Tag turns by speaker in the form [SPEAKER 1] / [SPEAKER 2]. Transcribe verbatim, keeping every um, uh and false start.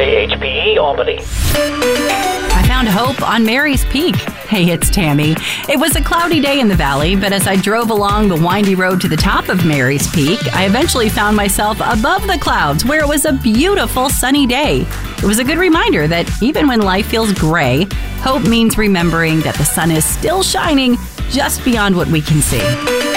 [SPEAKER 1] K H P E Albany.
[SPEAKER 2] I found hope on Mary's Peak. Hey, it's Tammy. It was a cloudy day in the valley, but as I drove along the windy road to the top of Mary's Peak, I eventually found myself above the clouds where it was a beautiful sunny day. It was a good reminder that even when life feels gray, hope means remembering that the sun is still shining just beyond what we can see.